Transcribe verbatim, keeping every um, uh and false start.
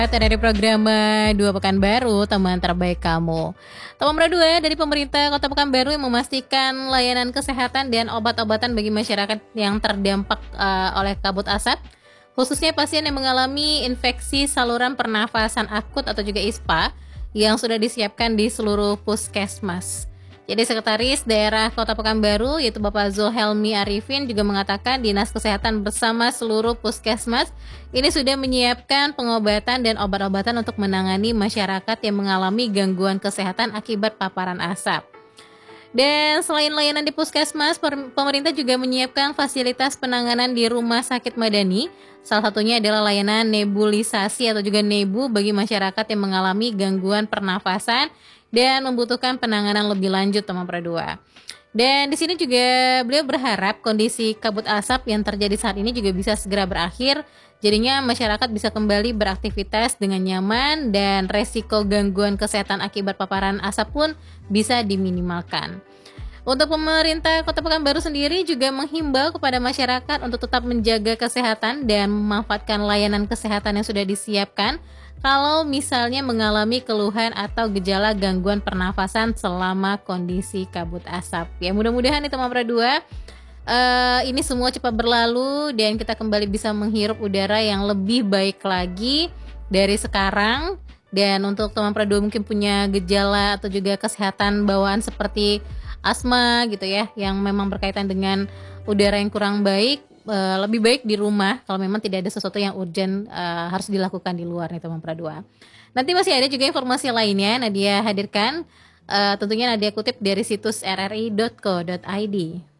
Dari program eh, Dua Pekanbaru, teman terbaik kamu. Teman dua dari pemerintah Kota Pekanbaru yang memastikan layanan kesehatan dan obat-obatan bagi masyarakat yang terdampak uh, oleh kabut asap, khususnya pasien yang mengalami infeksi saluran pernafasan akut atau juga I S P A yang sudah disiapkan di seluruh puskesmas. Jadi Sekretaris Daerah Kota Pekanbaru yaitu Bapak Zulhelmi Arifin juga mengatakan Dinas Kesehatan bersama seluruh puskesmas ini sudah menyiapkan pengobatan dan obat-obatan untuk menangani masyarakat yang mengalami gangguan kesehatan akibat paparan asap. Dan selain layanan di puskesmas, pemerintah juga menyiapkan fasilitas penanganan di Rumah Sakit Madani. Salah satunya adalah layanan nebulisasi atau juga nebu bagi masyarakat yang mengalami gangguan pernafasan dan membutuhkan penanganan lebih lanjut, teman Pradua. Dan di sini juga beliau berharap kondisi kabut asap yang terjadi saat ini juga bisa segera berakhir. Jadinya masyarakat bisa kembali beraktivitas dengan nyaman dan resiko gangguan kesehatan akibat paparan asap pun bisa diminimalkan. Untuk pemerintah Kota Pekanbaru sendiri juga menghimbau kepada masyarakat untuk tetap menjaga kesehatan dan memanfaatkan layanan kesehatan yang sudah disiapkan kalau misalnya mengalami keluhan atau gejala gangguan pernafasan selama kondisi kabut asap. Ya mudah-mudahan nih teman Pradua uh, ini semua cepat berlalu dan kita kembali bisa menghirup udara yang lebih baik lagi dari sekarang. Dan untuk teman Pradua mungkin punya gejala atau juga kesehatan bawaan seperti asma gitu ya, yang memang berkaitan dengan udara yang kurang baik, uh, lebih baik di rumah kalau memang tidak ada sesuatu yang urgent uh, harus dilakukan di luar nih teman Pradua. Nanti masih ada juga informasi lainnya Nadia hadirkan, uh, tentunya Nadia kutip dari situs r r i dot co dot i d.